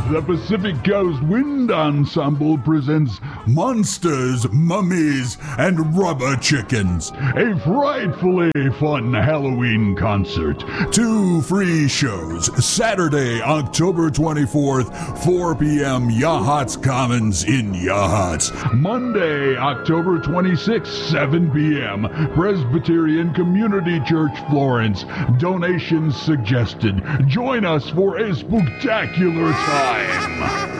The Pacific Coast Wind Ensemble presents Monsters, Mummies, and Rubber Chickens, a frightfully fun Halloween concert. 2 free shows, Saturday, October 24th, 4 p.m., Yachats Commons in Yachats. Monday, October 26th, 7 p.m., Presbyterian Community Church, Florence. Donations suggested. Join us for a spectacular time.